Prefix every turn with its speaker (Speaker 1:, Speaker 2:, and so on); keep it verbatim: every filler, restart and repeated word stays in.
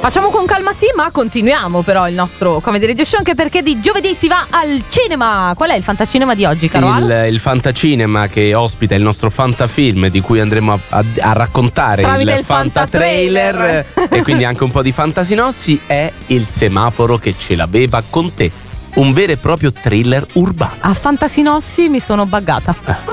Speaker 1: Facciamo con calma sì, ma continuiamo però il nostro Comedy Radio Show, anche perché di giovedì si va al cinema. Qual è il fantacinema di oggi, caro Al?
Speaker 2: Il, il fantacinema che ospita il nostro fantafilm, di cui andremo a, a, a raccontare
Speaker 1: Tramite
Speaker 2: il,
Speaker 1: il
Speaker 2: fantatrailer
Speaker 1: fantatrailer.
Speaker 2: e quindi anche un po' di fantasinossi, è Il semaforo che ce l'aveva con te. Un vero e proprio thriller urbano.
Speaker 1: A Fantasinossi mi sono buggata.
Speaker 2: Eh.